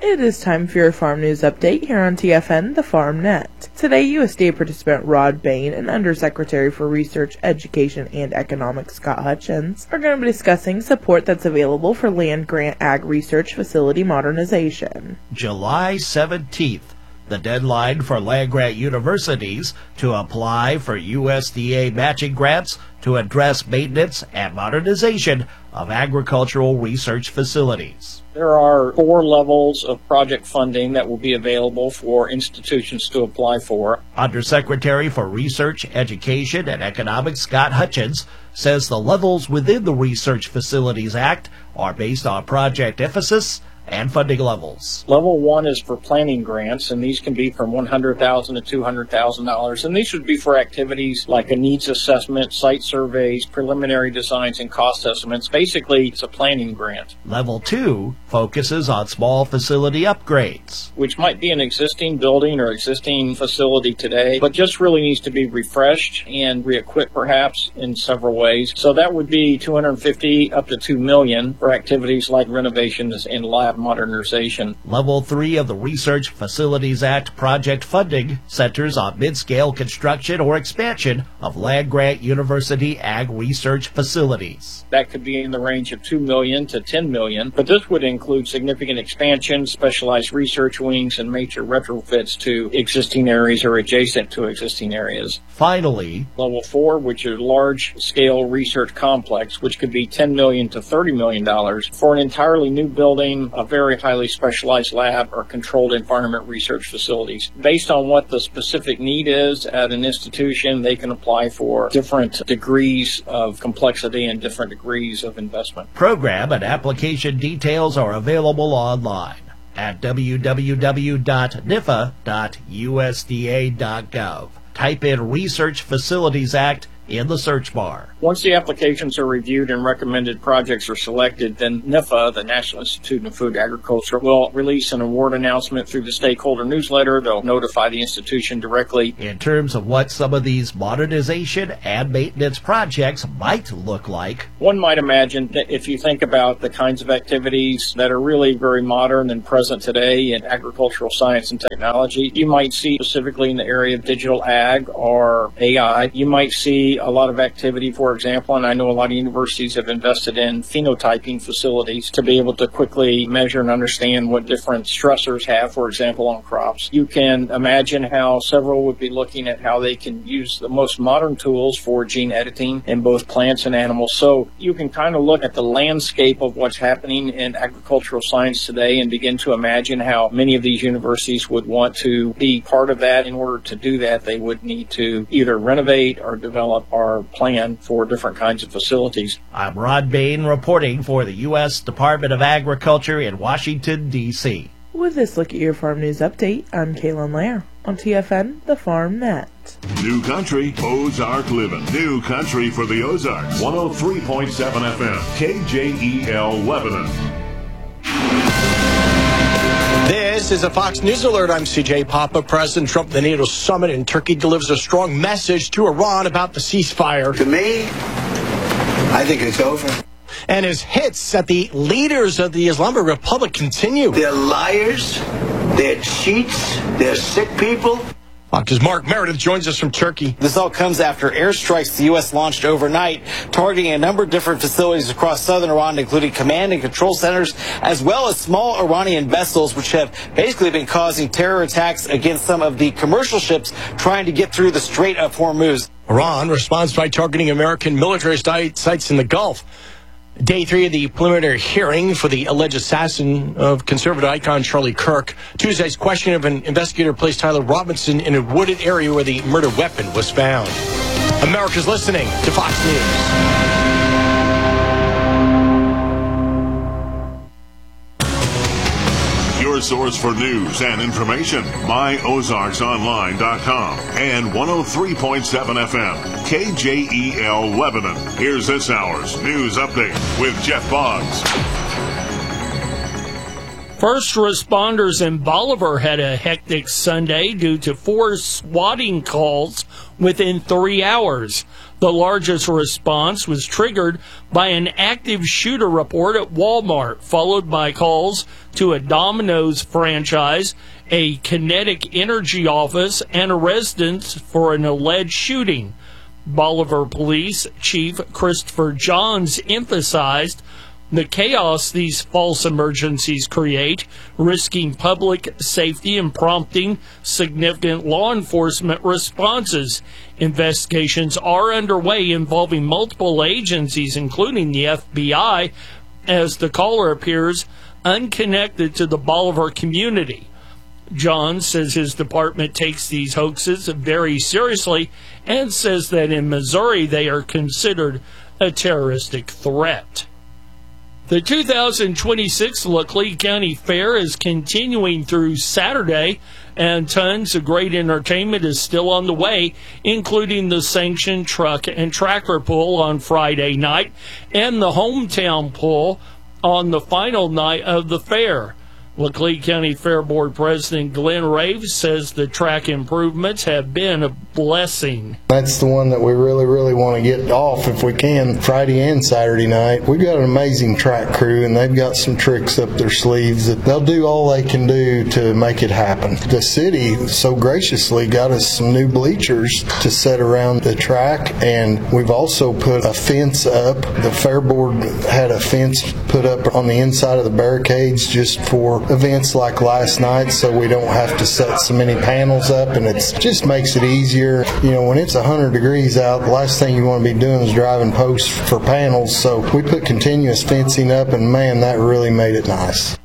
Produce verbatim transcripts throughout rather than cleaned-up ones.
It is time for your farm news update here on T F N, the Farm Net. Today, U S D A participant Rod Bain and Undersecretary for Research, Education, and Economics Scott Hutchins are going to be discussing support that's available for land-grant ag research facility modernization. July seventeenth, the deadline for land-grant universities to apply for U S D A matching grants to address maintenance and modernization of agricultural research facilities. There are four levels of project funding that will be available for institutions to apply for. Undersecretary for Research, Education, and Economics Scott Hutchins says the levels within the Research Facilities Act are based on project emphasis and funding levels. Level one is for planning grants, and these can be from one hundred thousand dollars to two hundred thousand dollars, and these would be for activities like a needs assessment, site surveys, preliminary designs, and cost estimates. Basically, it's a planning grant. Level two focuses on small facility upgrades, which might be an existing building or existing facility today, but just really needs to be refreshed and re-equipped perhaps in several ways. So that would be two hundred fifty up to two million for activities like renovations and lab modernization. Level three of the Research Facilities Act project funding centers on mid-scale construction or expansion of land-grant university ag research facilities. That could be in the range of two million to ten million, but this would include significant expansion, specialized research wings, and major retrofits to existing areas or adjacent to existing areas. Finally, level four, which is large-scale research complex, which could be ten million to thirty million dollars for an entirely new building, a very highly specialized lab, or controlled environment research facilities. Based on what the specific need is at an institution, they can apply for different degrees of complexity and different degrees of investment. Program and application details are available online at w w w dot n I F A dot u s d a dot gov. Type in Research Facilities Act in the search bar. Once the applications are reviewed and recommended projects are selected, then N I F A, the National Institute of Food and Agriculture, will release an award announcement through the stakeholder newsletter. They'll notify the institution directly. In terms of what some of these modernization and maintenance projects might look like, one might imagine that if you think about the kinds of activities that are really very modern and present today in agricultural science and technology, you might see specifically in the area of digital ag or A I, you might see a lot of activity, for example, and I know a lot of universities have invested in phenotyping facilities to be able to quickly measure and understand what different stressors have, for example, on crops. You can imagine how several would be looking at how they can use the most modern tools for gene editing in both plants and animals. So you can kind of look at the landscape of what's happening in agricultural science today and begin to imagine how many of these universities would want to be part of that. In order to do that, they would need to either renovate or develop our plan for different kinds of facilities. I'm Rod Bain reporting for the U S Department of Agriculture in Washington, D C With this look at your farm news update, I'm Kaylin Lair on T F N, the Farm Net. New Country, Ozark Living. New Country for the Ozarks. one oh three point seven F M, K J E L Lebanon. This is a Fox News Alert. I'm C J Papa. President Trump at the NATO summit in Turkey delivers a strong message to Iran about the ceasefire. To me, I think it's over. And his hits at the leaders of the Islamic Republic continue. They're liars, they're cheats, they're sick people. Fox's Mark Meredith joins us from Turkey. This all comes after airstrikes the U S launched overnight, targeting a number of different facilities across southern Iran, including command and control centers, as well as small Iranian vessels, which have basically been causing terror attacks against some of the commercial ships trying to get through the Strait of Hormuz. Iran responds by targeting American military sites in the Gulf. Day three of the preliminary hearing for the alleged assassin of conservative icon Charlie Kirk. Tuesday's question of an investigator placed Tyler Robinson in a wooded area where the murder weapon was found. America's listening to Fox News. Your source for news and information, my ozarks online dot com and one oh three point seven F M, K J E L Lebanon. Here's this hour's news update with Jeff Boggs. First responders in Bolivar had a hectic Sunday due to four swatting calls within three hours. The largest response was triggered by an active shooter report at Walmart, followed by calls to a Domino's franchise, a Kinetic Energy office, and a residence for an alleged shooting. Bolivar Police Chief Christopher Johns emphasized the chaos these false emergencies create, risking public safety and prompting significant law enforcement responses. Investigations are underway involving multiple agencies, including the F B I, as the caller appears unconnected to the Bolivar community. John says his department takes these hoaxes very seriously and says that in Missouri they are considered a terroristic threat. The two thousand twenty-six Laclede County Fair is continuing through Saturday, and tons of great entertainment is still on the way, including the sanctioned truck and tractor pull on Friday night and the hometown pull on the final night of the fair. Laclede County Fair Board President Glenn Raves says the track improvements have been a blessing. That's the one that we really, really want to get off if we can, Friday and Saturday night. We've got an amazing track crew, and they've got some tricks up their sleeves that they'll do all they can do to make it happen. The city so graciously got us some new bleachers to set around the track, and we've also put a fence up. The Fair Board had a fence put up on the inside of the barricades just for events like last night, so we don't have to set so many panels up, and it just makes it easier. You know, when it's one hundred degrees out, the last thing you want to be doing is driving posts for panels, so we put continuous fencing up, and man, that really made it nice.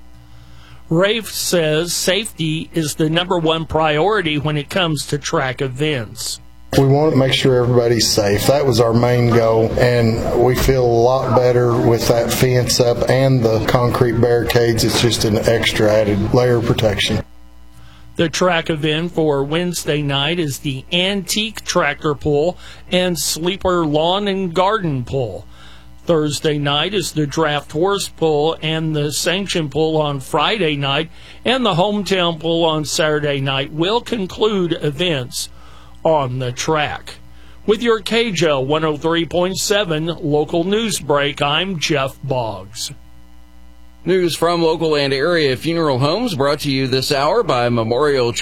Rafe says safety is the number one priority when it comes to track events. We want to make sure everybody's safe. That was our main goal, and we feel a lot better with that fence up and the concrete barricades. It's just an extra added layer of protection. The track event for Wednesday night is the Antique Tractor Pull and Sleeper Lawn and Garden Pull. Thursday night is the Draft Horse Pull and the Sanction Pull on Friday night, and the Hometown Pull on Saturday night will conclude events on the track. With your K J L one oh three point seven local news break, I'm Jeff Boggs. News from local and area funeral homes brought to you this hour by Memorial